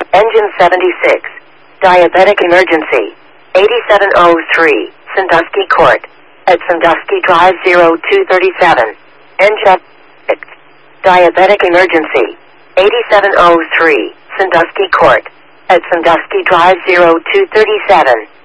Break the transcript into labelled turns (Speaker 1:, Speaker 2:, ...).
Speaker 1: Engine 76. Diabetic emergency. 8703, Sandusky Court. At Sandusky Drive 0237. Engine. Diabetic emergency. 8703, Sandusky Court. At Sandusky Drive 0237.